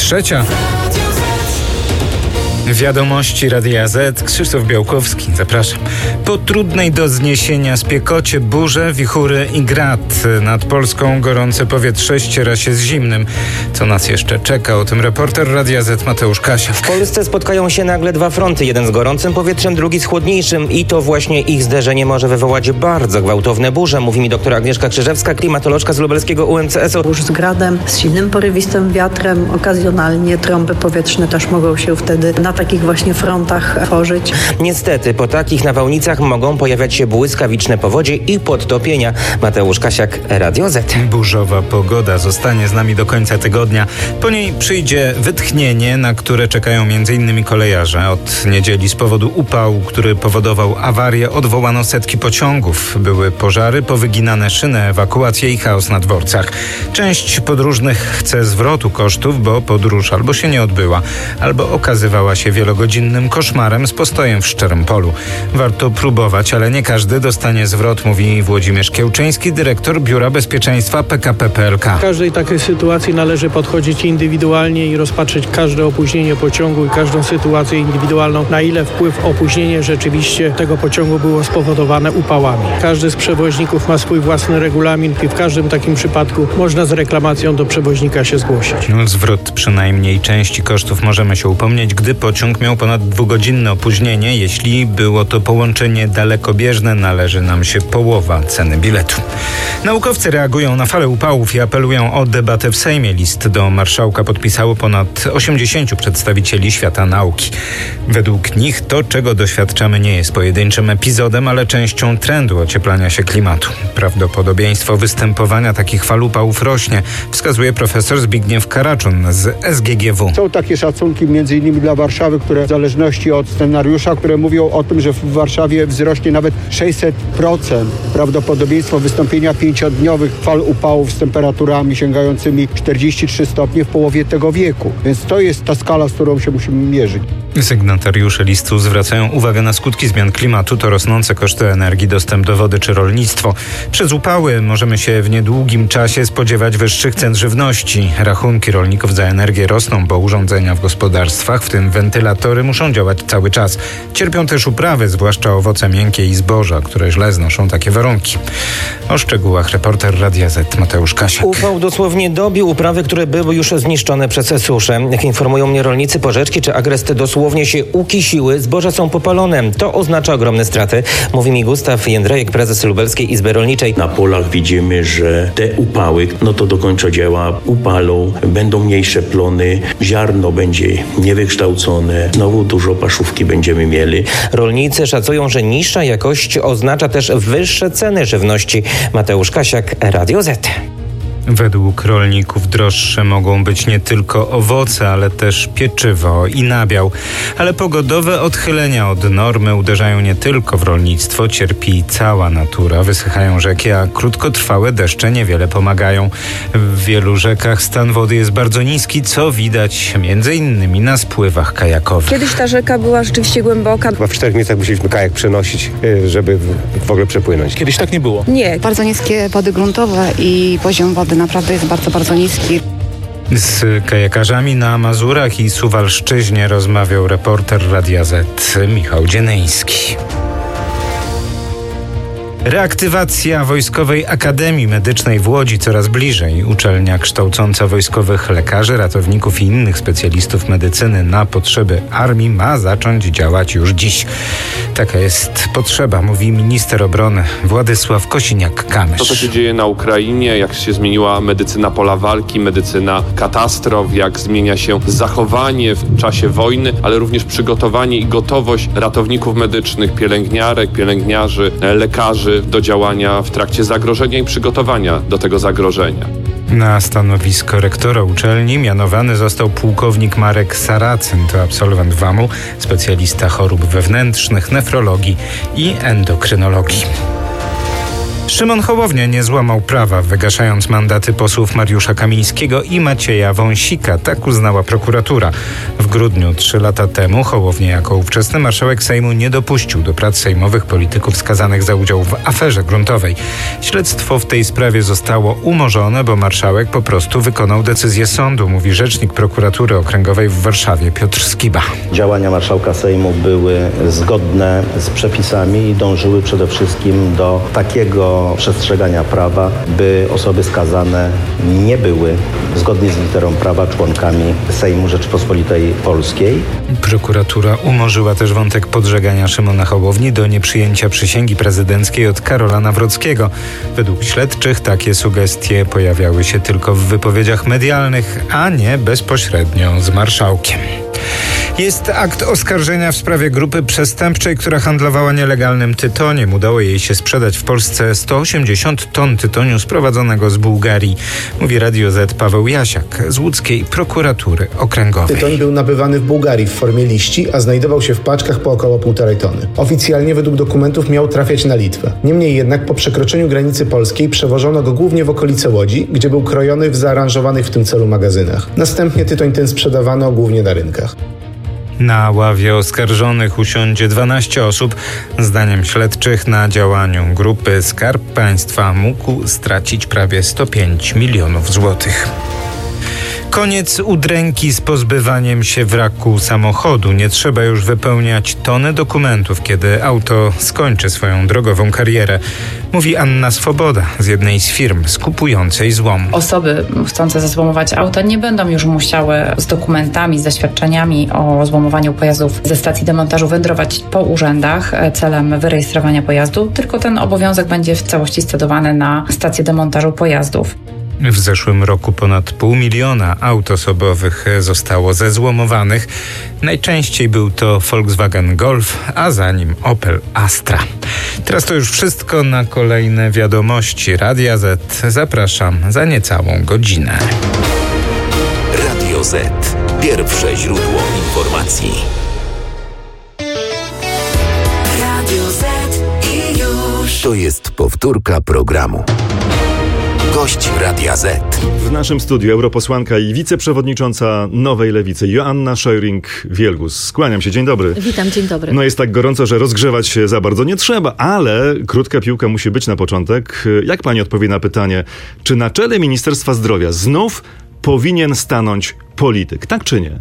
3:00. Wiadomości Radia Z. Krzysztof Białkowski. Zapraszam. Po trudnej do zniesienia spiekocie, burze, wichury i grad nad Polską gorące powietrze ściera się z zimnym. Co nas jeszcze czeka? O tym reporter Radia Z Mateusz Kasiak. W Polsce spotkają się nagle dwa fronty. Jeden z gorącym powietrzem, drugi z chłodniejszym. I to właśnie ich zderzenie może wywołać bardzo gwałtowne burze. Mówi mi doktor Agnieszka Krzyżewska, klimatolożka z lubelskiego UMCS-u. Burz z gradem, z silnym porywistym wiatrem. Okazjonalnie trąby powietrzne też mogą się wtedy na takich właśnie frontach tworzyć. Niestety, po takich nawałnicach mogą pojawiać się błyskawiczne powodzie i podtopienia. Mateusz Kasiak, Radio Z. Burzowa pogoda zostanie z nami do końca tygodnia. Po niej przyjdzie wytchnienie, na które czekają m.in. kolejarze. Od niedzieli z powodu upału, który powodował awarię, odwołano setki pociągów. Były pożary, powyginane szyny, ewakuacje i chaos na dworcach. Część podróżnych chce zwrotu kosztów, bo podróż albo się nie odbyła, albo okazywała się wielogodzinnym koszmarem z postojem w szczerym polu. Warto próbować, ale nie każdy dostanie zwrot, mówi Włodzimierz Kiełczyński, dyrektor Biura Bezpieczeństwa PKP PLK. W każdej takiej sytuacji należy podchodzić indywidualnie i rozpatrzeć każde opóźnienie pociągu i każdą sytuację indywidualną, na ile wpływ opóźnienie rzeczywiście tego pociągu było spowodowane upałami. Każdy z przewoźników ma swój własny regulamin i w każdym takim przypadku można z reklamacją do przewoźnika się zgłosić. Zwrot przynajmniej części kosztów możemy się upomnieć, gdy pociąg miał ponad 2-godzinne opóźnienie. Jeśli było to połączenie dalekobieżne, należy nam się połowa ceny biletu. Naukowcy reagują na falę upałów i apelują o debatę w Sejmie. List do marszałka podpisało ponad 80 przedstawicieli świata nauki. Według nich to, czego doświadczamy, nie jest pojedynczym epizodem, ale częścią trendu ocieplania się klimatu. Prawdopodobieństwo występowania takich fal upałów rośnie, wskazuje profesor Zbigniew Karaczun z SGGW. Są takie szacunki m.in. dla Warszawy, które w zależności od scenariusza, które mówią o tym, że w Warszawie wzrośnie nawet 600% prawdopodobieństwo wystąpienia 5-dniowych fal upałów z temperaturami sięgającymi 43 stopnie w połowie tego wieku. Więc to jest ta skala, z którą się musimy mierzyć. Sygnatariusze listu zwracają uwagę na skutki zmian klimatu, to rosnące koszty energii, dostęp do wody czy rolnictwo. Przez upały możemy się w niedługim czasie spodziewać wyższych cen żywności. Rachunki rolników za energię rosną, bo urządzenia w gospodarstwach, w tym wentylatory, muszą działać cały czas. Cierpią też uprawy, zwłaszcza owoce miękkie i zboża, które źle znoszą takie warunki. O szczegółach reporter Radia Z Mateusz Kasiak. Upał dosłownie dobił uprawy, które były już zniszczone przez suszę. Jak informują mnie rolnicy, porzeczki czy agresty dosłownie się ukisiły, zboża są popalone. To oznacza ogromne straty, mówi mi Gustaw Jędrejek, prezes Lubelskiej Izby Rolniczej. Na polach widzimy, że te upały, to do końca dzieła, upalą, będą mniejsze plony, ziarno będzie niewykształcone, znowu dużo paszówki będziemy mieli. Rolnicy szacują, że niższa jakość oznacza też wyższe ceny żywności. Mateusz Kasiak, Radio Z. Według rolników droższe mogą być nie tylko owoce, ale też pieczywo i nabiał. Ale pogodowe odchylenia od normy uderzają nie tylko w rolnictwo, cierpi cała natura. Wysychają rzeki, a krótkotrwałe deszcze niewiele pomagają. W wielu rzekach stan wody jest bardzo niski, co widać m.in. na spływach kajakowych. Kiedyś ta rzeka była rzeczywiście głęboka. Chyba w 4 miejscach musieliśmy kajak przenosić, żeby w ogóle przepłynąć. Kiedyś tak nie było. Nie. Bardzo niskie wody gruntowe i poziom wody naprawdę jest bardzo, bardzo niski. Z kajakarzami na Mazurach i Suwalszczyźnie rozmawiał reporter Radia Z Michał Dzienyński. Reaktywacja Wojskowej Akademii Medycznej w Łodzi coraz bliżej. Uczelnia kształcąca wojskowych lekarzy, ratowników i innych specjalistów medycyny na potrzeby armii ma zacząć działać już dziś. Taka jest potrzeba, mówi minister obrony Władysław Kosiniak-Kamysz. To, co się dzieje na Ukrainie, jak się zmieniła medycyna pola walki, medycyna katastrof, jak zmienia się zachowanie w czasie wojny, ale również przygotowanie i gotowość ratowników medycznych, pielęgniarek, pielęgniarzy, lekarzy do działania w trakcie zagrożenia i przygotowania do tego zagrożenia. Na stanowisko rektora uczelni mianowany został pułkownik Marek Saracyn. To absolwent WAMU, specjalista chorób wewnętrznych, nefrologii i endokrynologii. Szymon Hołownia nie złamał prawa, wygaszając mandaty posłów Mariusza Kamińskiego i Macieja Wąsika. Tak uznała prokuratura. W grudniu 3 lata temu Hołownia jako ówczesny marszałek Sejmu nie dopuścił do prac sejmowych polityków skazanych za udział w aferze gruntowej. Śledztwo w tej sprawie zostało umorzone, bo marszałek po prostu wykonał decyzję sądu, mówi rzecznik prokuratury okręgowej w Warszawie Piotr Skiba. Działania marszałka Sejmu były zgodne z przepisami i dążyły przede wszystkim do takiego przestrzegania prawa, by osoby skazane nie były zgodnie z literą prawa członkami Sejmu Rzeczypospolitej Polskiej. Prokuratura umorzyła też wątek podżegania Szymona Hołowni do nieprzyjęcia przysięgi prezydenckiej od Karola Nawrockiego. Według śledczych takie sugestie pojawiały się tylko w wypowiedziach medialnych, a nie bezpośrednio z marszałkiem. Jest akt oskarżenia w sprawie grupy przestępczej, która handlowała nielegalnym tytoniem. Udało jej się sprzedać w Polsce 180 ton tytoniu sprowadzonego z Bułgarii, mówi Radio Z Paweł Jasiak z łódzkiej prokuratury okręgowej. Tytoń był nabywany w Bułgarii w formie liści, a znajdował się w paczkach po około 1,5 tony. Oficjalnie według dokumentów miał trafiać na Litwę. Niemniej jednak po przekroczeniu granicy polskiej przewożono go głównie w okolice Łodzi, gdzie był krojony w zaaranżowanych w tym celu magazynach. Następnie tytoń ten sprzedawano głównie na rynkach. Na ławie oskarżonych usiądzie 12 osób. Zdaniem śledczych na działaniu grupy Skarb Państwa mógł stracić prawie 105 milionów złotych. Koniec udręki z pozbywaniem się wraku samochodu. Nie trzeba już wypełniać tony dokumentów, kiedy auto skończy swoją drogową karierę, mówi Anna Swoboda z jednej z firm skupującej złom. Osoby chcące zezłomować auta nie będą już musiały z dokumentami, z zaświadczeniami o złomowaniu pojazdów ze stacji demontażu wędrować po urzędach celem wyrejestrowania pojazdu, tylko ten obowiązek będzie w całości stosowany na stację demontażu pojazdów. W zeszłym roku ponad 500 000 aut osobowych zostało zezłomowanych. Najczęściej był to Volkswagen Golf, a za nim Opel Astra. Teraz to już wszystko. Na kolejne wiadomości Radia Z zapraszam za niecałą godzinę. Radio Z. Pierwsze źródło informacji. Radio Z i już. To jest powtórka programu. Gość Radia Z. W naszym studiu europosłanka i wiceprzewodnicząca Nowej Lewicy Joanna Scheuring-Wielgus. Skłaniam się, dzień dobry. Witam, dzień dobry. No jest tak gorąco, że rozgrzewać się za bardzo nie trzeba, ale krótka piłka musi być na początek. Jak pani odpowie na pytanie, czy na czele Ministerstwa Zdrowia znów powinien stanąć polityk, tak czy nie?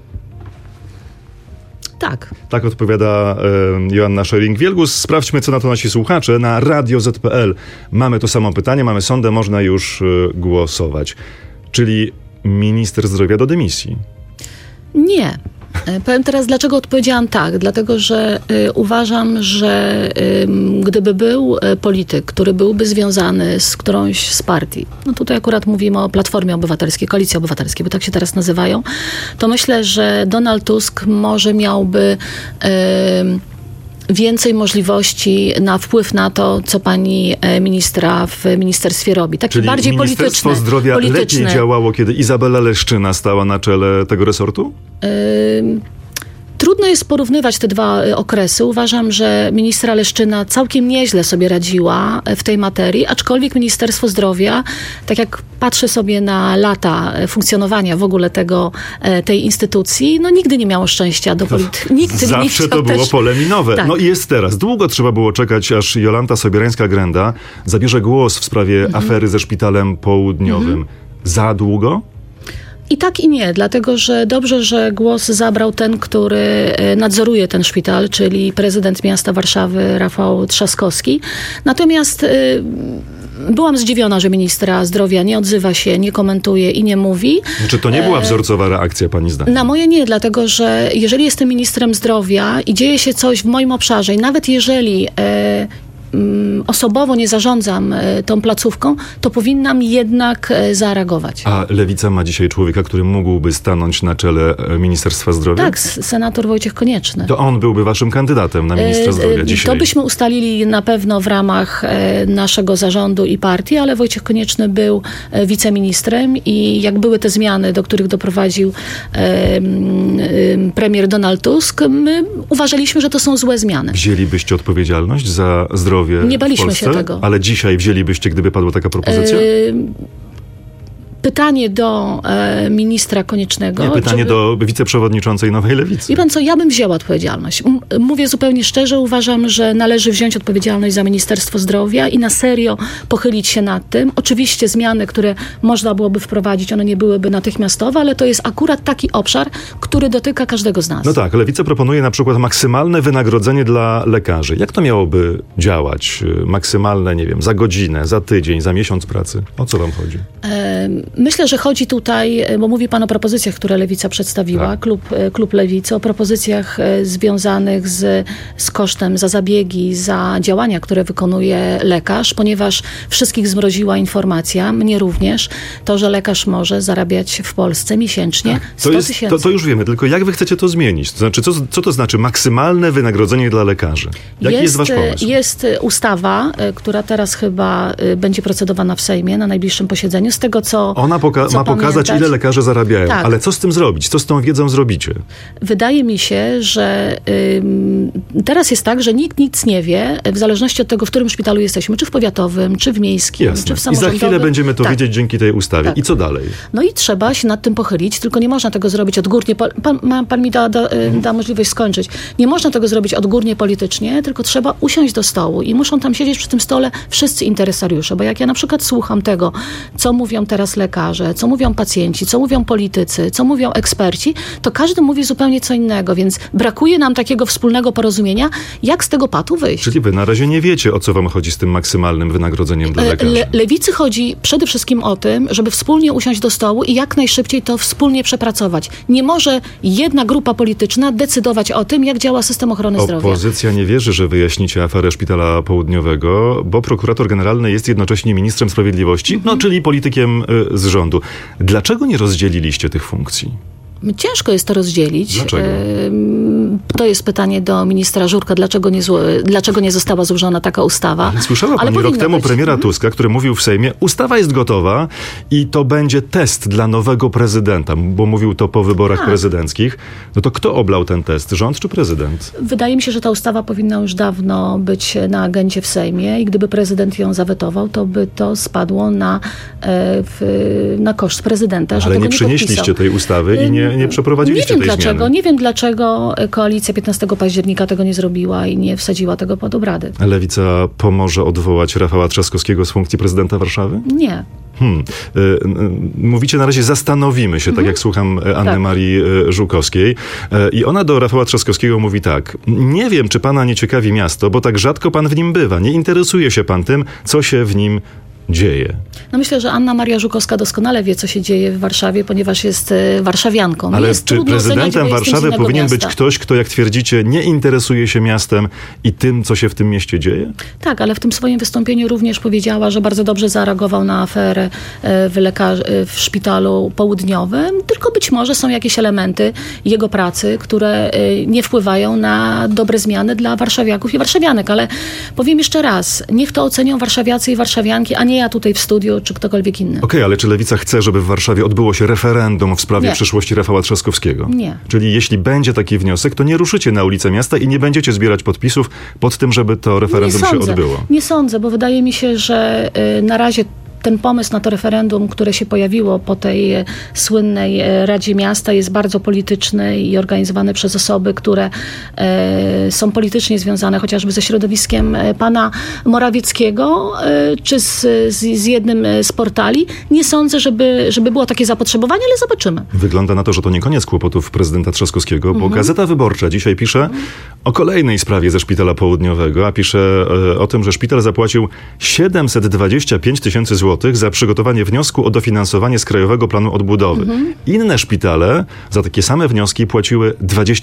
Tak. Tak odpowiada Joanna Scheuring-Wielgus. Sprawdźmy, co na to nasi słuchacze. Na radioz.pl mamy to samo pytanie, mamy sondę, można już głosować. Czyli minister zdrowia do dymisji? Nie. Powiem teraz, dlaczego odpowiedziałam tak. Dlatego, że uważam, że gdyby był polityk, który byłby związany z którąś z partii, no tutaj akurat mówimy o Platformie Obywatelskiej, Koalicji Obywatelskiej, bo tak się teraz nazywają, to myślę, że Donald Tusk może miałby więcej możliwości na wpływ na to, co pani ministra w ministerstwie robi. Takie czyli bardziej polityczne. Ministerstwo Zdrowia lepiej działało, kiedy Izabela Leszczyna stała na czele tego resortu? Trudno jest porównywać te dwa okresy. Uważam, że ministra Leszczyna całkiem nieźle sobie radziła w tej materii, aczkolwiek Ministerstwo Zdrowia, tak jak patrzę sobie na lata funkcjonowania w ogóle tej instytucji, no nigdy nie miało szczęścia do polityki. Zawsze to było pole minowe. Tak. No i jest teraz. Długo trzeba było czekać, aż Jolanta Sobierańska-Grenda zabierze głos w sprawie afery ze Szpitalem Południowym. Za długo? I tak i nie, dlatego że dobrze, że głos zabrał ten, który nadzoruje ten szpital, czyli prezydent miasta Warszawy Rafał Trzaskowski. Natomiast byłam zdziwiona, że ministra zdrowia nie odzywa się, nie komentuje i nie mówi. Czy to nie była wzorcowa reakcja, pani zdaniem? Na moje nie, dlatego że jeżeli jestem ministrem zdrowia i dzieje się coś w moim obszarze i nawet jeżeli osobowo nie zarządzam tą placówką, to powinnam jednak zareagować. A Lewica ma dzisiaj człowieka, który mógłby stanąć na czele Ministerstwa Zdrowia? Tak, senator Wojciech Konieczny. To on byłby waszym kandydatem na ministra zdrowia dzisiaj? To byśmy ustalili na pewno w ramach naszego zarządu i partii, ale Wojciech Konieczny był wiceministrem i jak były te zmiany, do których doprowadził premier Donald Tusk, my uważaliśmy, że to są złe zmiany. Wzięlibyście odpowiedzialność za zdrowie zdrowie Nie baliśmy w Polsce, się tego. Ale dzisiaj wzięlibyście, gdyby padła taka propozycja? Pytanie do ministra Koniecznego. Nie, pytanie do wiceprzewodniczącej Nowej Lewicy. Wie pan co, ja bym wzięła odpowiedzialność. Mówię zupełnie szczerze, uważam, że należy wziąć odpowiedzialność za Ministerstwo Zdrowia i na serio pochylić się nad tym. Oczywiście zmiany, które można byłoby wprowadzić, one nie byłyby natychmiastowe, ale to jest akurat taki obszar, który dotyka każdego z nas. No tak, Lewica proponuje na przykład maksymalne wynagrodzenie dla lekarzy. Jak to miałoby działać? Maksymalne, nie wiem, za godzinę, za tydzień, za miesiąc pracy? O co wam chodzi? Myślę, że chodzi tutaj, bo mówi pan o propozycjach, które Lewica przedstawiła, tak. Klub Lewicy, o propozycjach związanych z kosztem za zabiegi, za działania, które wykonuje lekarz, ponieważ wszystkich zmroziła informacja, mnie również, to, że lekarz może zarabiać w Polsce miesięcznie 100 000. To już wiemy, tylko jak wy chcecie to zmienić? To znaczy, co to znaczy maksymalne wynagrodzenie dla lekarzy? Jaki jest wasz pomysł? Jest ustawa, która teraz chyba będzie procedowana w Sejmie na najbliższym posiedzeniu. Z tego, co Ona ma pokazać, ile lekarze zarabiają. Tak. Ale co z tym zrobić? Co z tą wiedzą zrobicie? Wydaje mi się, że teraz jest tak, że nikt nic nie wie, w zależności od tego, w którym szpitalu jesteśmy, czy w powiatowym, czy w miejskim, Jasne. czy w samorządowym. I za chwilę będziemy to wiedzieć dzięki tej ustawie. Tak. I co dalej? No i trzeba się nad tym pochylić, tylko nie można tego zrobić odgórnie. Pan mi da możliwość skończyć. Nie można tego zrobić odgórnie politycznie, tylko trzeba usiąść do stołu i muszą tam siedzieć przy tym stole wszyscy interesariusze, bo jak ja na przykład słucham tego, co mówią teraz lekarze, co mówią pacjenci, co mówią politycy, co mówią eksperci, to każdy mówi zupełnie co innego, więc brakuje nam takiego wspólnego porozumienia, jak z tego patu wyjść. Czyli wy na razie nie wiecie, o co wam chodzi z tym maksymalnym wynagrodzeniem dla lekarzy. Lewicy chodzi przede wszystkim o tym, żeby wspólnie usiąść do stołu i jak najszybciej to wspólnie przepracować. Nie może jedna grupa polityczna decydować o tym, jak działa system ochrony zdrowia. Opozycja nie wierzy, że wyjaśnicie aferę Szpitala Południowego, bo prokurator generalny jest jednocześnie ministrem sprawiedliwości, czyli politykiem z rządu. Dlaczego nie rozdzieliliście tych funkcji? Ciężko jest to rozdzielić. Dlaczego? To jest pytanie do ministra Żurka, dlaczego nie została złożona taka ustawa. Ale słyszała pani rok temu premiera Tuska, który mówił w Sejmie, ustawa jest gotowa i to będzie test dla nowego prezydenta, bo mówił to po wyborach prezydenckich. No to kto oblał ten test? Rząd czy prezydent? Wydaje mi się, że ta ustawa powinna już dawno być na agendzie w Sejmie i gdyby prezydent ją zawetował, to by to spadło na koszt prezydenta, że ale tego nie przynieśliście tej ustawy i nie przeprowadziliście tej zmiany. Nie wiem dlaczego koalicja 15 października tego nie zrobiła i nie wsadziła tego pod obrady. Lewica pomoże odwołać Rafała Trzaskowskiego z funkcji prezydenta Warszawy? Nie. Mówicie na razie zastanowimy się, tak jak słucham Anny Marii Żukowskiej. I ona do Rafała Trzaskowskiego mówi tak: nie wiem, czy pana nie ciekawi miasto, bo tak rzadko pan w nim bywa. Nie interesuje się pan tym, co się w nim dzieje. No myślę, że Anna Maria Żukowska doskonale wie, co się dzieje w Warszawie, ponieważ jest warszawianką. Ale czy prezydentem Warszawy powinien być ktoś, kto, jak twierdzicie, nie interesuje się miastem i tym, co się w tym mieście dzieje? Tak, ale w tym swoim wystąpieniu również powiedziała, że bardzo dobrze zareagował na aferę w szpitalu południowym, tylko być może są jakieś elementy jego pracy, które nie wpływają na dobre zmiany dla warszawiaków i warszawianek. Ale powiem jeszcze raz, niech to ocenią warszawiacy i warszawianki, a nie ja tutaj w studiu, czy ktokolwiek inny. Okej, ale czy Lewica chce, żeby w Warszawie odbyło się referendum w sprawie przyszłości Rafała Trzaskowskiego? Nie. Czyli jeśli będzie taki wniosek, to nie ruszycie na ulicę miasta i nie będziecie zbierać podpisów pod tym, żeby to referendum się odbyło? Nie sądzę, bo wydaje mi się, że na razie ten pomysł na to referendum, które się pojawiło po tej słynnej Radzie Miasta, jest bardzo polityczny i organizowany przez osoby, które są politycznie związane chociażby ze środowiskiem pana Morawieckiego, czy z jednym z portali. Nie sądzę, żeby było takie zapotrzebowanie, ale zobaczymy. Wygląda na to, że to nie koniec kłopotów prezydenta Trzaskowskiego, bo Gazeta Wyborcza dzisiaj pisze o kolejnej sprawie ze Szpitala Południowego, a pisze o tym, że szpital zapłacił 725 000 złotych za przygotowanie wniosku o dofinansowanie z Krajowego Planu Odbudowy. Inne szpitale za takie same wnioski płaciły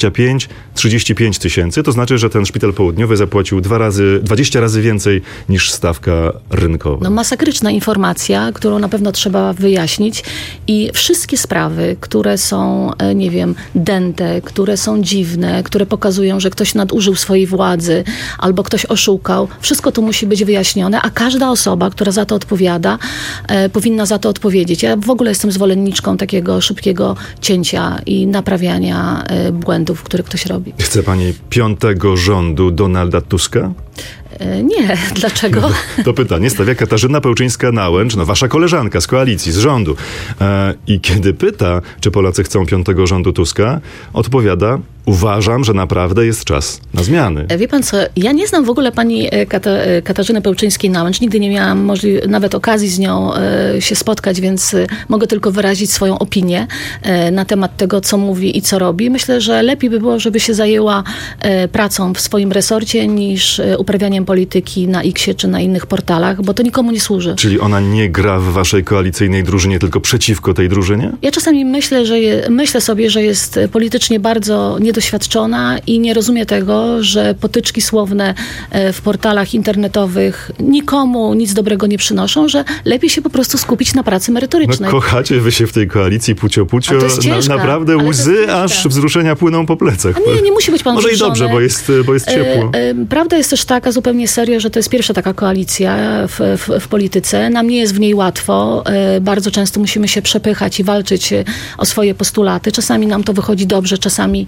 25-35 tysięcy. To znaczy, że ten Szpital Południowy zapłacił 20 razy więcej niż stawka rynkowa. No masakryczna informacja, którą na pewno trzeba wyjaśnić i wszystkie sprawy, które są, nie wiem, dęte, które są dziwne, które pokazują, że ktoś nadużył swojej władzy albo ktoś oszukał, wszystko to musi być wyjaśnione, a każda osoba, która za to odpowiada, powinna za to odpowiedzieć. Ja w ogóle jestem zwolenniczką takiego szybkiego cięcia i naprawiania błędów, które ktoś robi. Chce pani 5. rządu Donalda Tuska? Nie, dlaczego? To pytanie stawia Katarzyna Pełczyńska-Nałęcz, wasza koleżanka z koalicji, z rządu. I kiedy pyta, czy Polacy chcą 5. rządu Tuska, odpowiada: uważam, że naprawdę jest czas na zmiany. Wie pan co, ja nie znam w ogóle pani Katarzyny Pełczyńskiej-Nałęcz. Nigdy nie miałam nawet okazji z nią się spotkać, więc mogę tylko wyrazić swoją opinię na temat tego, co mówi i co robi. Myślę, że lepiej by było, żeby się zajęła pracą w swoim resorcie niż uprawianiem polityki na X-ie czy na innych portalach, bo to nikomu nie służy. Czyli ona nie gra w waszej koalicyjnej drużynie, tylko przeciwko tej drużynie? Ja czasami myślę sobie, że jest politycznie bardzo niedoświadczona i nie rozumie tego, że potyczki słowne w portalach internetowych nikomu nic dobrego nie przynoszą, że lepiej się po prostu skupić na pracy merytorycznej. Kochacie wy się w tej koalicji pucio-pucio. Naprawdę łzy, aż wzruszenia płyną po plecach. A nie musi być pan może wzruszony. I dobrze, bo jest ciepło. Prawda jest też taka, zupełnie serio, że to jest pierwsza taka koalicja w polityce. Nam nie jest w niej łatwo. Bardzo często musimy się przepychać i walczyć o swoje postulaty. Czasami nam to wychodzi dobrze, czasami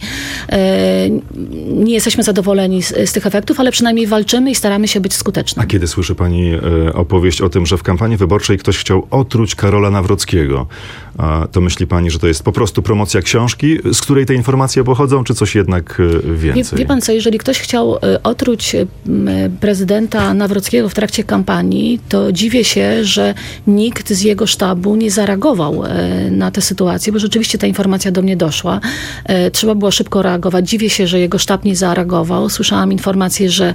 nie jesteśmy zadowoleni z tych efektów, ale przynajmniej walczymy i staramy się być skuteczni. A kiedy słyszy pani opowieść o tym, że w kampanii wyborczej ktoś chciał otruć Karola Nawrockiego, to myśli pani, że to jest po prostu promocja książki, z której te informacje pochodzą, czy coś jednak więcej? Wie pan co, jeżeli ktoś chciał otruć prezydenta Nawrockiego w trakcie kampanii, to dziwię się, że nikt z jego sztabu nie zareagował na tę sytuację, bo rzeczywiście ta informacja do mnie doszła. Trzeba było szybko reagować. Dziwię się, że jego sztab nie zareagował. Słyszałam informację, że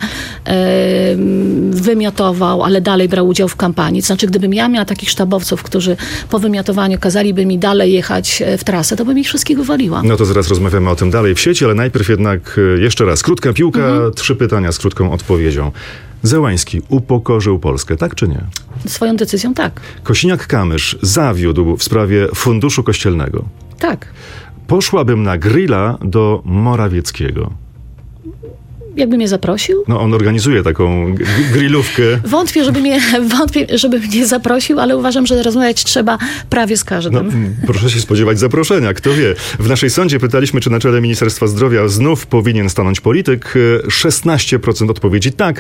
wymiotował, ale dalej brał udział w kampanii. To znaczy, gdybym ja miała takich sztabowców, którzy po wymiotowaniu kazaliby mi dalej jechać w trasę, to bym ich wszystkich wywaliła. No to zaraz rozmawiamy o tym dalej w sieci, ale najpierw jednak jeszcze raz. Krótka piłka, 3 pytania z krótką odpowiedzią. Zełański upokorzył Polskę, tak czy nie? Swoją decyzją tak. Kosiniak-Kamysz zawiódł w sprawie funduszu kościelnego. Tak. Poszłabym na grilla do Morawieckiego. Jakby mnie zaprosił? No on organizuje taką grillówkę. Wątpię, żeby mnie zaprosił, ale uważam, że rozmawiać trzeba prawie z każdym. No, proszę się spodziewać zaproszenia, kto wie. W naszej sądzie pytaliśmy, czy na czele Ministerstwa Zdrowia znów powinien stanąć polityk. 16% odpowiedzi tak,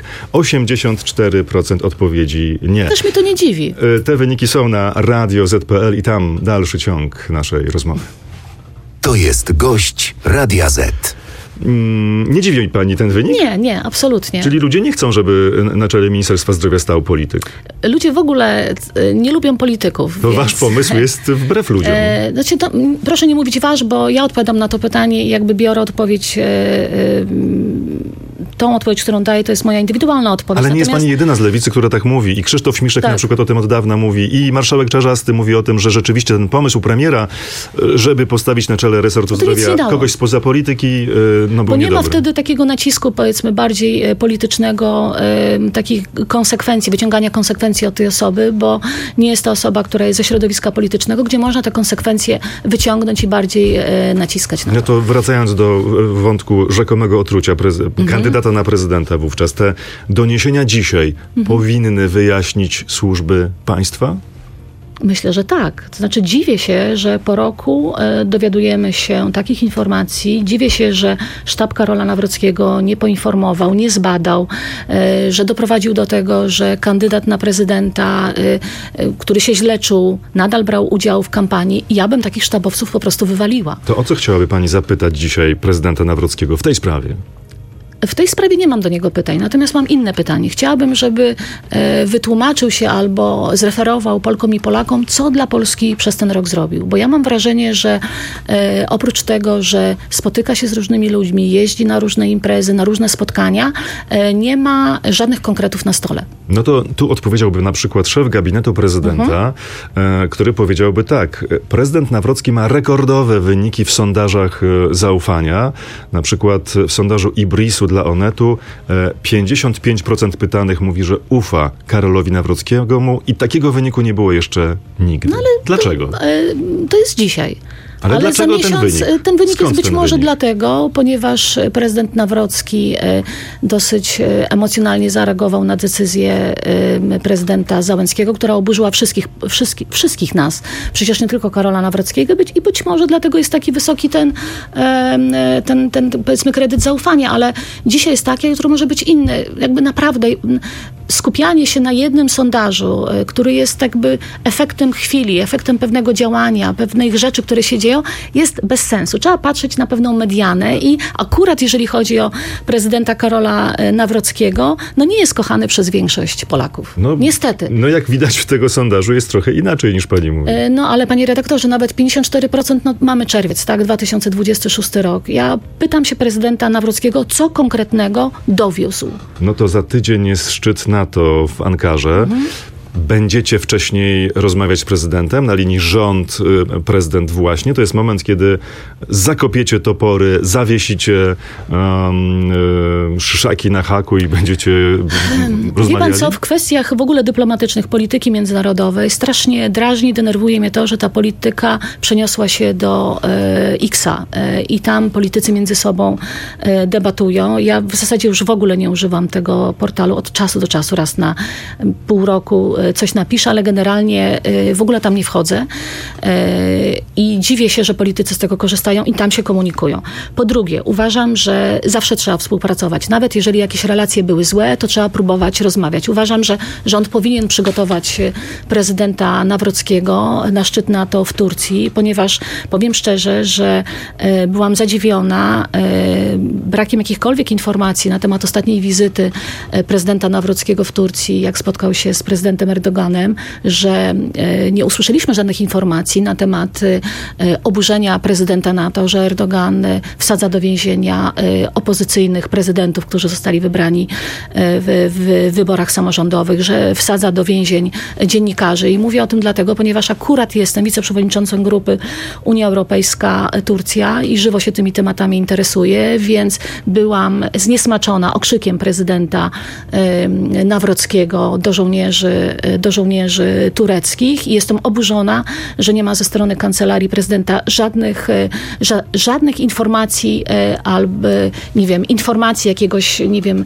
84% odpowiedzi nie. Też mnie to nie dziwi. Te wyniki są na Radio Z.pl i tam dalszy ciąg naszej rozmowy. To jest gość Radia Z. Nie dziwi pani ten wynik? Nie, absolutnie. Czyli ludzie nie chcą, żeby na czele Ministerstwa Zdrowia stał polityk? Ludzie w ogóle nie lubią polityków. To więc... wasz pomysł jest wbrew ludziom. Proszę nie mówić wasz, bo ja odpowiadam na to pytanie i jakby biorę odpowiedź... Tą odpowiedź, którą daję, to jest moja indywidualna odpowiedź. Ale nie jest pani jedyna z Lewicy, która tak mówi. I Krzysztof Śmiszek na przykład o tym od dawna mówi. I marszałek Czarzasty mówi o tym, że rzeczywiście ten pomysł premiera, żeby postawić na czele resortu zdrowia kogoś spoza polityki, był bo nie niedobry. Ma wtedy takiego nacisku, powiedzmy, bardziej politycznego, takich konsekwencji, wyciągania konsekwencji od tej osoby, bo nie jest to osoba, która jest ze środowiska politycznego, gdzie można te konsekwencje wyciągnąć i bardziej naciskać na to. No to wracając do wątku rzekomego otrucia kandydata na prezydenta wówczas, te doniesienia dzisiaj powinny wyjaśnić służby państwa? Myślę, że tak. To znaczy dziwię się, że po roku dowiadujemy się takich informacji. Dziwię się, że sztab Karola Nawrockiego nie poinformował, nie zbadał, że doprowadził do tego, że kandydat na prezydenta, który się źle czuł, nadal brał udział w kampanii. I ja bym takich sztabowców po prostu wywaliła. To o co chciałaby pani zapytać dzisiaj prezydenta Nawrockiego w tej sprawie? W tej sprawie nie mam do niego pytań, natomiast mam inne pytanie. Chciałabym, żeby wytłumaczył się albo zreferował Polkom i Polakom, co dla Polski przez ten rok zrobił. Bo ja mam wrażenie, że oprócz tego, że spotyka się z różnymi ludźmi, jeździ na różne imprezy, na różne spotkania, nie ma żadnych konkretów na stole. No to tu odpowiedziałby na przykład szef gabinetu prezydenta, który powiedziałby tak. Prezydent Nawrocki ma rekordowe wyniki w sondażach zaufania. Na przykład w sondażu Ibrisu dla Onetu 55% pytanych mówi, że ufa Karolowi Nawrockiemu i takiego wyniku nie było jeszcze nigdy. No ale dlaczego? To jest dzisiaj. Ale dlaczego za miesiąc ten wynik? Ten wynik Skąd jest być ten może wynik? dlatego, ponieważ prezydent Nawrocki dosyć emocjonalnie zareagował na decyzję prezydenta Załęckiego, która oburzyła wszystkich nas. Przecież nie tylko Karola Nawrockiego i być może dlatego jest taki wysoki ten powiedzmy kredyt zaufania, ale dzisiaj jest taki, jutro może być inny. Jakby naprawdę skupianie się na jednym sondażu, który jest jakby efektem chwili, efektem pewnego działania, pewnych rzeczy, które się dzieją, jest bez sensu. Trzeba patrzeć na pewną medianę i akurat jeżeli chodzi o prezydenta Karola Nawrockiego, no nie jest kochany przez większość Polaków. No, niestety. No jak widać w tego sondażu jest trochę inaczej niż pani mówi. No ale panie redaktorze, nawet 54%, no mamy czerwiec, tak? 2026 rok. Ja pytam się prezydenta Nawrockiego, co konkretnego dowiózł. No to za tydzień jest szczyt NATO w Ankarze. Będziecie wcześniej rozmawiać z prezydentem na linii rząd-prezydent właśnie. To jest moment, kiedy zakopiecie topory, zawiesicie szyszaki na haku i będziecie rozmawiali. Wie pan co, w kwestiach w ogóle dyplomatycznych, polityki międzynarodowej strasznie drażni, denerwuje mnie to, że ta polityka przeniosła się do X-a i tam politycy między sobą debatują. Ja w zasadzie już w ogóle nie używam tego portalu od czasu do czasu, raz na pół roku coś napiszę, ale generalnie w ogóle tam nie wchodzę i dziwię się, że politycy z tego korzystają i tam się komunikują. Po drugie, uważam, że zawsze trzeba współpracować. Nawet jeżeli jakieś relacje były złe, to trzeba próbować rozmawiać. Uważam, że rząd powinien przygotować prezydenta Nawrockiego na szczyt NATO w Turcji, ponieważ powiem szczerze, że byłam zadziwiona brakiem jakichkolwiek informacji na temat ostatniej wizyty prezydenta Nawrockiego w Turcji, jak spotkał się z prezydentem Erdoganem, że nie usłyszeliśmy żadnych informacji na temat oburzenia prezydenta NATO, że Erdogan wsadza do więzienia opozycyjnych prezydentów, którzy zostali wybrani w wyborach samorządowych, że wsadza do więzień dziennikarzy. I mówię o tym dlatego, ponieważ akurat jestem wiceprzewodniczącą grupy Unia Europejska-Turcja i żywo się tymi tematami interesuję, więc byłam zniesmaczona okrzykiem prezydenta Nawrockiego do żołnierzy tureckich i jestem oburzona, że nie ma ze strony kancelarii prezydenta żadnych informacji albo, nie wiem, informacji jakiegoś, nie wiem,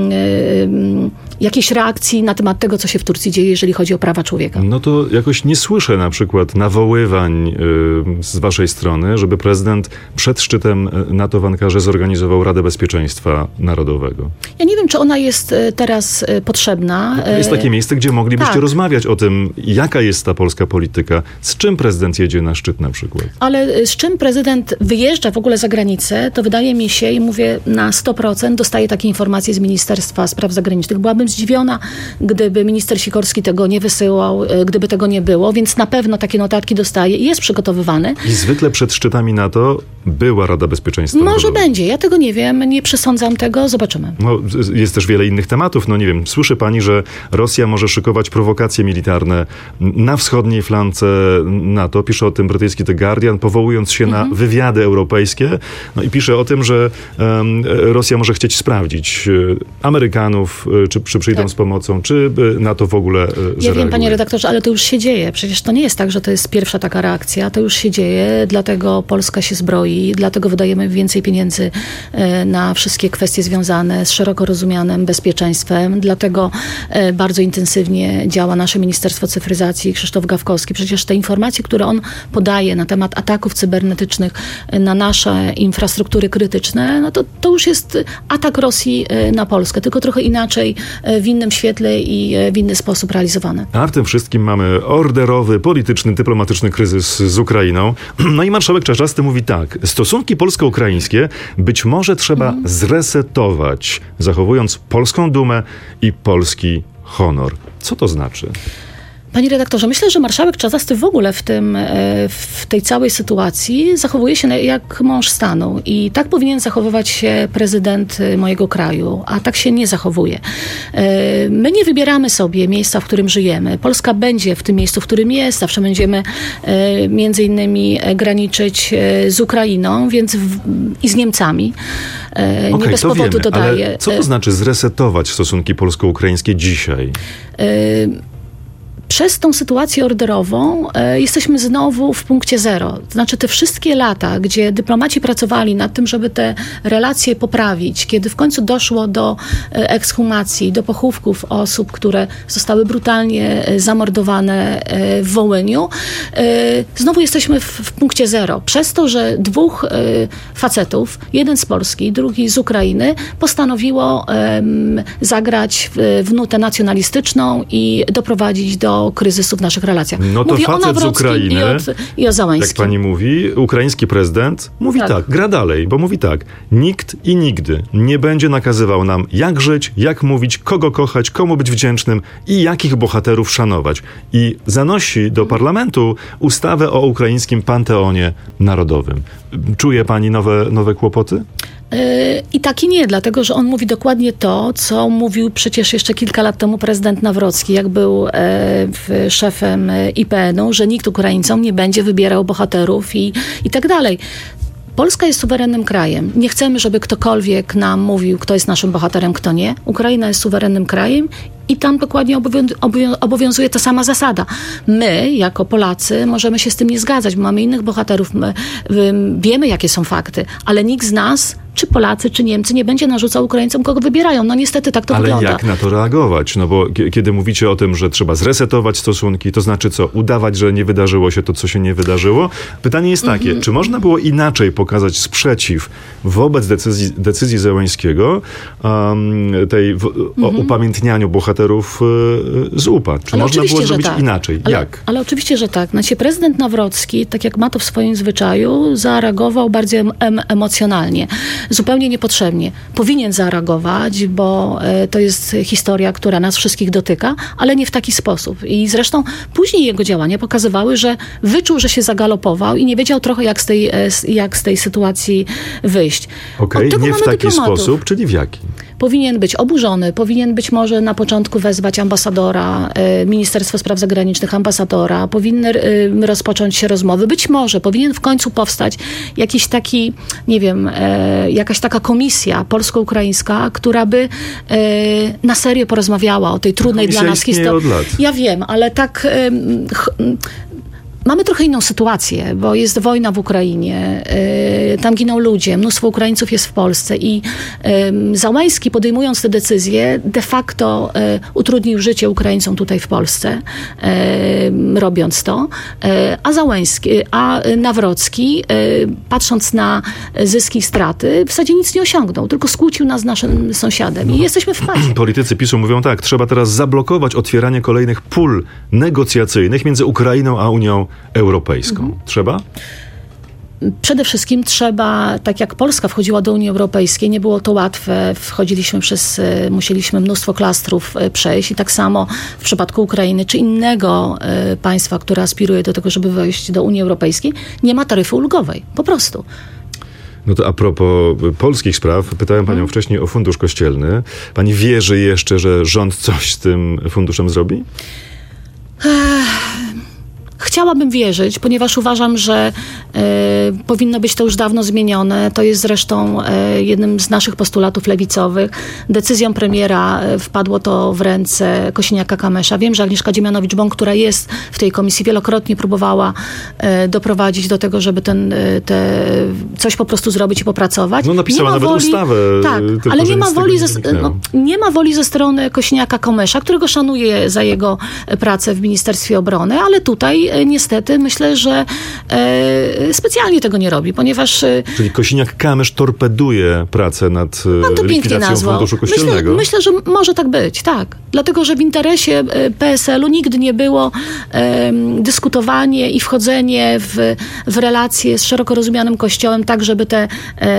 jakiejś reakcji na temat tego, co się w Turcji dzieje, jeżeli chodzi o prawa człowieka. No to jakoś nie słyszę na przykład nawoływań z waszej strony, żeby prezydent przed szczytem NATO w Ankarze zorganizował Radę Bezpieczeństwa Narodowego. Ja nie wiem, czy ona jest teraz potrzebna. To jest takie miejsce, gdzie moglibyście rozmawiać o tym, jaka jest ta polska polityka, z czym prezydent jedzie na szczyt na przykład. Ale z czym prezydent wyjeżdża w ogóle za granicę, to wydaje mi się, i mówię na 100%, dostaję takie informacje z Ministerstwa Spraw Zagranicznych. Byłabym zdziwiona, gdyby minister Sikorski tego nie wysyłał, gdyby tego nie było, więc na pewno takie notatki dostaje i jest przygotowywany. I zwykle przed szczytami NATO była Rada Bezpieczeństwa Może Narodowego. będzie, ja tego nie wiem, nie przesądzam tego, zobaczymy. No, jest też wiele innych tematów. No nie wiem, słyszy pani, że Rosja może szykować prowokacje militarne na wschodniej flance NATO. Pisze o tym brytyjski The Guardian, powołując się na wywiady europejskie. No i pisze o tym, że Rosja może chcieć sprawdzić Amerykanów, czy przyjdą z pomocą, czy NATO w ogóle zareaguje. Ja wiem, panie redaktorze, ale to już się dzieje. Przecież to nie jest tak, że to jest pierwsza taka reakcja. To już się dzieje, dlatego Polska się zbroi, dlatego wydajemy więcej pieniędzy na wszystkie kwestie związane z szeroko rozumianym bezpieczeństwem. Dlatego bardzo intensywnie działa nasze Ministerstwo Cyfryzacji, Krzysztof Gawkowski. Przecież te informacje, które on podaje na temat ataków cybernetycznych na nasze infrastruktury krytyczne, no to już jest atak Rosji na Polskę, tylko trochę inaczej, w innym świetle i w inny sposób realizowane. A w tym wszystkim mamy orderowy, polityczny, dyplomatyczny kryzys z Ukrainą. No i marszałek Czarzasty mówi tak: stosunki polsko-ukraińskie być może trzeba zresetować, zachowując polską dumę i polski honor. Co to znaczy? Panie redaktorze, myślę, że marszałek Czarzasty w ogóle w tej całej sytuacji zachowuje się jak mąż stanu i tak powinien zachowywać się prezydent mojego kraju, a tak się nie zachowuje. My nie wybieramy sobie miejsca, w którym żyjemy. Polska będzie w tym miejscu, w którym jest, zawsze będziemy między innymi graniczyć z Ukrainą, i z Niemcami. Nie bez powodu wiemy, dodaję. Ale co to znaczy zresetować stosunki polsko-ukraińskie dzisiaj? Przez tą sytuację orderową jesteśmy znowu w punkcie zero. To znaczy te wszystkie lata, gdzie dyplomaci pracowali nad tym, żeby te relacje poprawić, kiedy w końcu doszło do ekshumacji, do pochówków osób, które zostały brutalnie zamordowane w Wołyniu, znowu jesteśmy w punkcie zero. Przez to, że dwóch facetów, jeden z Polski, drugi z Ukrainy, postanowiło zagrać w nutę nacjonalistyczną i doprowadzić do kryzysu w naszych relacjach. No to Mówię facet z Ukrainy, i o Załańskim. Jak pani mówi, ukraiński prezydent mówi tak, gra dalej, bo mówi tak: nikt i nigdy nie będzie nakazywał nam, jak żyć, jak mówić, kogo kochać, komu być wdzięcznym i jakich bohaterów szanować. I zanosi do parlamentu ustawę o ukraińskim panteonie narodowym. Czuje pani nowe kłopoty? I tak i nie, dlatego że on mówi dokładnie to, co mówił przecież jeszcze kilka lat temu prezydent Nawrocki, jak był szefem IPN-u, że nikt Ukraińcom nie będzie wybierał bohaterów i tak dalej. Polska jest suwerennym krajem. Nie chcemy, żeby ktokolwiek nam mówił, kto jest naszym bohaterem, kto nie. Ukraina jest suwerennym krajem i tam dokładnie obowiązuje ta sama zasada. My, jako Polacy, możemy się z tym nie zgadzać, bo mamy innych bohaterów, wiemy, jakie są fakty, ale nikt z nas, czy Polacy, czy Niemcy, nie będzie narzucał Ukraińcom, kogo wybierają. No niestety tak to wygląda. Ale jak na to reagować? No bo kiedy mówicie o tym, że trzeba zresetować stosunki, to znaczy co? Udawać, że nie wydarzyło się to, co się nie wydarzyło? Pytanie jest takie, czy można było inaczej pokazać sprzeciw wobec decyzji Zełańskiego, tej upamiętnianiu bohaterów z UPA? Czy można było zrobić inaczej? Jak? Ale oczywiście, że tak. Znaczy, prezydent Nawrocki, tak jak ma to w swoim zwyczaju, zareagował bardziej emocjonalnie. Zupełnie niepotrzebnie. Powinien zareagować, bo to jest historia, która nas wszystkich dotyka, ale nie w taki sposób. I zresztą później jego działania pokazywały, że wyczuł, że się zagalopował i nie wiedział trochę, jak z tej sytuacji wyjść. Okej, nie w taki sposób, czyli w jaki? Powinien być oburzony, powinien być może na początku wezwać ambasadora, Ministerstwo Spraw Zagranicznych, ambasadora, powinny rozpocząć się rozmowy, być może powinien w końcu powstać jakiś taki, nie wiem, jakaś taka komisja polsko-ukraińska, która by na serio porozmawiała o tej trudnej dla nas historii. Ja wiem, ale tak... Mamy trochę inną sytuację, bo jest wojna w Ukrainie, tam giną ludzie, mnóstwo Ukraińców jest w Polsce i Załański, podejmując te decyzje, de facto utrudnił życie Ukraińcom tutaj w Polsce, robiąc to, a Nawrocki, patrząc na zyski i straty, w zasadzie nic nie osiągnął, tylko skłócił nas z naszym sąsiadem i jesteśmy w pacie. Politycy PiS-u mówią tak, trzeba teraz zablokować otwieranie kolejnych pól negocjacyjnych między Ukrainą a Unią Europejską. Trzeba? Przede wszystkim trzeba, tak jak Polska wchodziła do Unii Europejskiej, nie było to łatwe, musieliśmy mnóstwo klastrów przejść i tak samo w przypadku Ukrainy czy innego państwa, które aspiruje do tego, żeby wejść do Unii Europejskiej, nie ma taryfy ulgowej, po prostu. No to a propos polskich spraw, pytałem panią wcześniej o fundusz kościelny. Pani wierzy jeszcze, że rząd coś z tym funduszem zrobi? Chciałabym wierzyć, ponieważ uważam, że powinno być to już dawno zmienione. To jest zresztą jednym z naszych postulatów lewicowych. Decyzją premiera wpadło to w ręce Kosiniaka-Kamysza. Wiem, że Agnieszka Dziemianowicz-Bąk, która jest w tej komisji, wielokrotnie próbowała doprowadzić do tego, żeby coś po prostu zrobić i popracować. No napisała nawet ustawę. Tak, ale nie ma woli ze strony Kosiniaka-Kamysza, którego szanuję za jego pracę w Ministerstwie Obrony, ale tutaj niestety myślę, że specjalnie tego nie robi, ponieważ... Czyli Kosiniak-Kamysz torpeduje pracę nad likwidacją funduszu kościelnego? Myślę, że może tak być, tak. Dlatego, że w interesie PSL-u nigdy nie było dyskutowanie i wchodzenie w relacje z szeroko rozumianym Kościołem, tak żeby te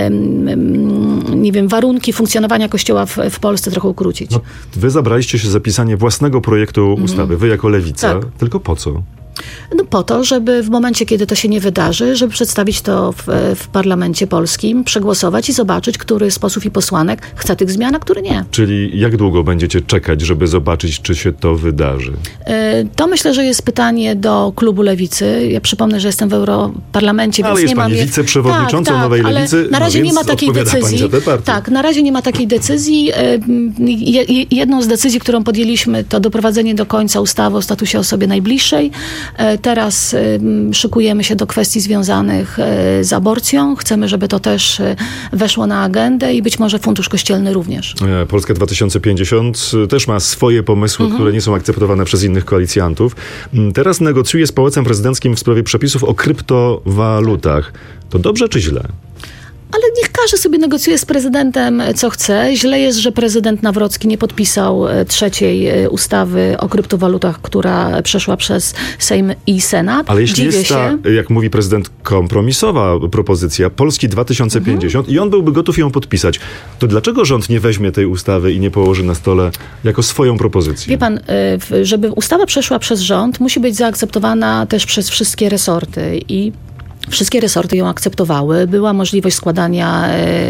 warunki funkcjonowania Kościoła w Polsce trochę ukrócić. No, wy zabraliście się za pisanie własnego projektu ustawy, wy jako Lewica, tak. Tylko po co? No po to, żeby w momencie, kiedy to się nie wydarzy, żeby przedstawić to w parlamencie polskim, przegłosować i zobaczyć, który z posłów i posłanek chce tych zmian, a który nie. Czyli jak długo będziecie czekać, żeby zobaczyć, czy się to wydarzy? To myślę, że jest pytanie do klubu Lewicy. Ja przypomnę, że jestem w Europarlamencie, więc jest nie mam... pani wiceprzewodniczącą Nowej Lewicy, na razie nie ma takiej decyzji. Tak, na razie nie ma takiej decyzji. Jedną z decyzji, którą podjęliśmy, to doprowadzenie do końca ustawy o statusie osoby najbliższej. Teraz szykujemy się do kwestii związanych z aborcją. Chcemy, żeby to też weszło na agendę i być może Fundusz Kościelny również. Polska 2050 też ma swoje pomysły, które nie są akceptowane przez innych koalicjantów. Teraz negocjuje z Pałacem Prezydenckim w sprawie przepisów o kryptowalutach. To dobrze czy źle? Ale niech każdy sobie negocjuje z prezydentem, co chce. Źle jest, że prezydent Nawrocki nie podpisał trzeciej ustawy o kryptowalutach, która przeszła przez Sejm i Senat. Ale jeśli jest ta, jak mówi prezydent, kompromisowa propozycja Polski 2050 i on byłby gotów ją podpisać, to dlaczego rząd nie weźmie tej ustawy i nie położy na stole jako swoją propozycję? Wie pan, żeby ustawa przeszła przez rząd, musi być zaakceptowana też przez wszystkie resorty i wszystkie resorty ją akceptowały. Była możliwość składania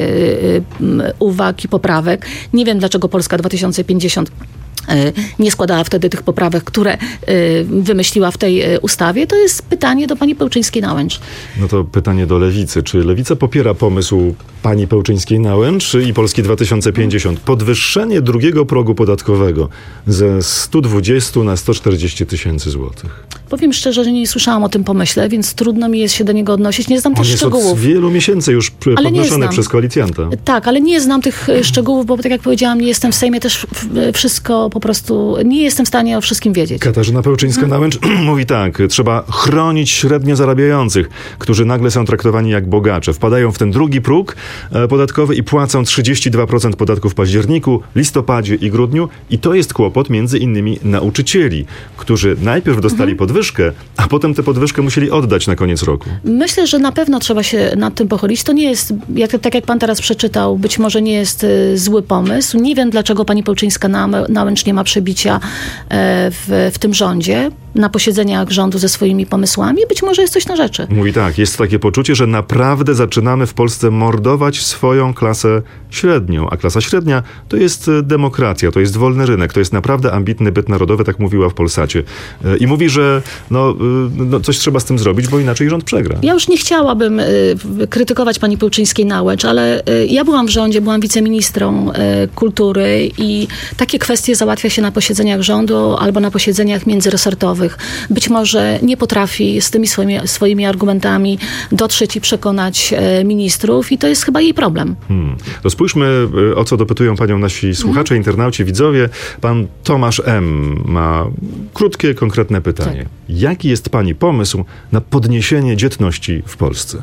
uwag i poprawek. Nie wiem, dlaczego Polska 2050 nie składała wtedy tych poprawek, które wymyśliła w tej ustawie. To jest pytanie do pani Pełczyńskiej-Nałęcz. No to pytanie do Lewicy. Czy Lewica popiera pomysł pani Pełczyńskiej-Nałęcz i Polski 2050? Podwyższenie drugiego progu podatkowego ze 120 na 140 tysięcy złotych. Powiem szczerze, że nie słyszałam o tym pomyśle, więc trudno mi jest się do niego odnosić. Nie znam tych szczegółów. On jest od wielu miesięcy już podnoszony przez koalicjanta. Tak, ale nie znam tych szczegółów, bo tak jak powiedziałam, nie jestem w Sejmie, też wszystko po prostu, nie jestem w stanie o wszystkim wiedzieć. Katarzyna Pełczyńska-Nałęcz mówi tak: trzeba chronić średnio zarabiających, którzy nagle są traktowani jak bogacze. Wpadają w ten drugi próg podatkowy i płacą 32% podatku w październiku, listopadzie i grudniu. I to jest kłopot między innymi nauczycieli, którzy najpierw dostali podwyżkę, a potem tę podwyżkę musieli oddać na koniec roku. Myślę, że na pewno trzeba się nad tym pochylić. To nie jest, tak jak pan teraz przeczytał, być może nie jest zły pomysł. Nie wiem, dlaczego pani Pełczyńska-Nałęcz nie ma przebicia w tym rządzie, na posiedzeniach rządu ze swoimi pomysłami. Być może jest coś na rzeczy. Mówi tak, jest takie poczucie, że naprawdę zaczynamy w Polsce mordować swoją klasę średnią, a klasa średnia to jest demokracja, to jest wolny rynek, to jest naprawdę ambitny byt narodowy, tak mówiła w Polsacie. I mówi, że coś trzeba z tym zrobić, bo inaczej rząd przegra. Ja już nie chciałabym krytykować pani Pełczyńskiej-Nałęcz, ale ja byłam w rządzie, byłam wiceministrą kultury i takie kwestie załatwia się na posiedzeniach rządu albo na posiedzeniach międzyresortowych. Być może nie potrafi z tymi swoimi argumentami dotrzeć i przekonać ministrów i to jest chyba jej problem. To spójrzmy, o co dopytują panią nasi słuchacze, internauci, widzowie. Pan Tomasz M. ma krótkie, konkretne pytanie. Tak. Jaki jest pani pomysł na podniesienie dzietności w Polsce?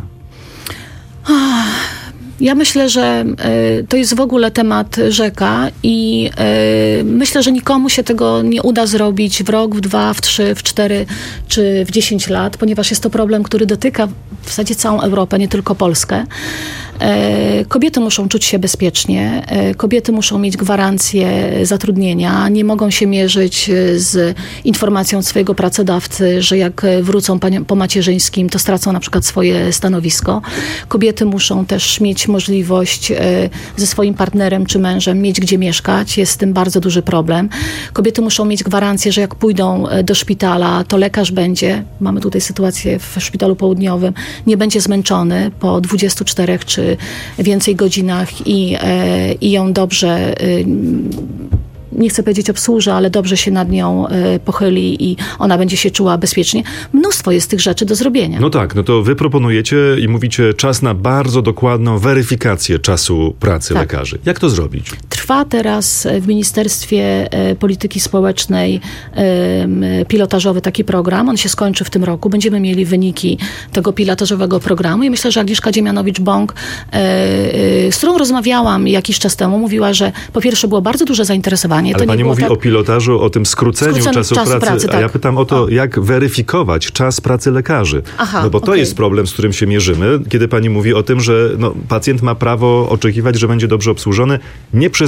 Ja myślę, że to jest w ogóle temat rzeka i myślę, że nikomu się tego nie uda zrobić w rok, w 2, w 3, w 4 czy w 10 lat, ponieważ jest to problem, który dotyka w zasadzie całą Europę, nie tylko Polskę. Kobiety muszą czuć się bezpiecznie, kobiety muszą mieć gwarancję zatrudnienia, nie mogą się mierzyć z informacją swojego pracodawcy, że jak wrócą po macierzyńskim, to stracą na przykład swoje stanowisko. Kobiety muszą też mieć możliwość ze swoim partnerem czy mężem mieć gdzie mieszkać. Jest z tym bardzo duży problem. Kobiety muszą mieć gwarancję, że jak pójdą do szpitala, to lekarz będzie, mamy tutaj sytuację w szpitalu południowym, nie będzie zmęczony po 24 czy więcej godzinach i ją dobrze, nie chcę powiedzieć obsłuży, ale dobrze się nad nią pochyli i ona będzie się czuła bezpiecznie. Mnóstwo jest tych rzeczy do zrobienia. No tak, no to wy proponujecie i mówicie czas na bardzo dokładną weryfikację czasu pracy lekarzy. Jak to zrobić? Trwa teraz w Ministerstwie Polityki Społecznej pilotażowy taki program. On się skończy w tym roku. Będziemy mieli wyniki tego pilotażowego programu i myślę, że Agnieszka Dziemianowicz-Bąk, z którą rozmawiałam jakiś czas temu, mówiła, że po pierwsze było bardzo duże zainteresowanie. Ale pani mówi o pilotażu, o tym skróceniu czasu pracy, a ja pytam o to, jak weryfikować czas pracy lekarzy. No bo to jest problem, z którym się mierzymy, kiedy pani mówi o tym, że pacjent ma prawo oczekiwać, że będzie dobrze obsłużony nie przez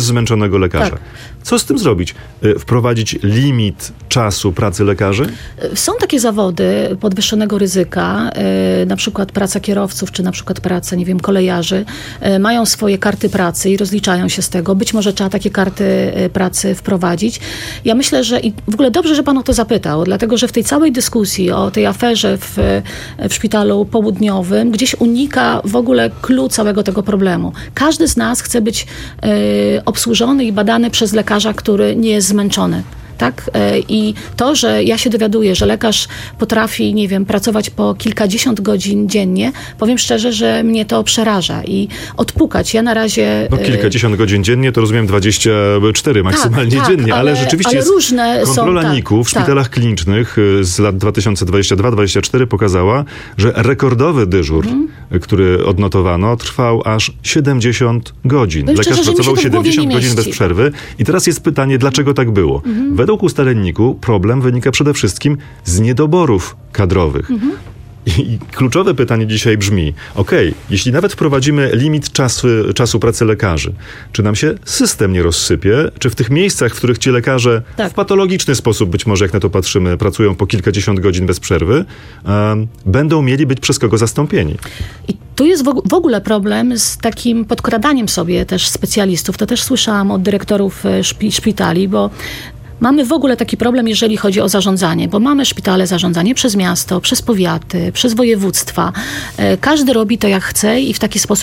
zmęczonego lekarza. Tak. Co z tym zrobić? Wprowadzić limit czasu pracy lekarzy? Są takie zawody podwyższonego ryzyka, na przykład praca kierowców, czy na przykład praca, nie wiem, kolejarzy. Mają swoje karty pracy i rozliczają się z tego. Być może trzeba takie karty pracy wprowadzić. Ja myślę, że i w ogóle dobrze, że pan o to zapytał, dlatego że w tej całej dyskusji o tej aferze w szpitalu południowym gdzieś unika w ogóle clue całego tego problemu. Każdy z nas chce być obsłużony i badany przez lekarza, który nie jest zmęczony. Tak? I to, że ja się dowiaduję, że lekarz potrafi, nie wiem, pracować po kilkadziesiąt godzin dziennie, powiem szczerze, że mnie to przeraża i odpukać. Ja na razie... No kilkadziesiąt godzin dziennie, to rozumiem 24 maksymalnie dziennie, ale rzeczywiście ale różne kontrola są, NIK-u w szpitalach klinicznych z lat 2022-2024 pokazała, że rekordowy dyżur, który odnotowano, trwał aż 70 godzin. No lekarz szczerze, pracował 70 godzin bez mieści. przerwy i teraz jest pytanie, dlaczego tak było? Według ustaleń NIK-u problem wynika przede wszystkim z niedoborów kadrowych. I kluczowe pytanie dzisiaj brzmi, jeśli nawet wprowadzimy limit czasu pracy lekarzy, czy nam się system nie rozsypie? Czy w tych miejscach, w których ci lekarze w patologiczny sposób, być może jak na to patrzymy, pracują po kilkadziesiąt godzin bez przerwy, będą mieli być przez kogo zastąpieni? I tu jest w ogóle problem z takim podkradaniem sobie też specjalistów. To też słyszałam od dyrektorów szpitali, bo mamy w ogóle taki problem, jeżeli chodzi o zarządzanie, bo mamy szpitale zarządzanie przez miasto, przez powiaty, przez województwa. Każdy robi to jak chce i w taki sposób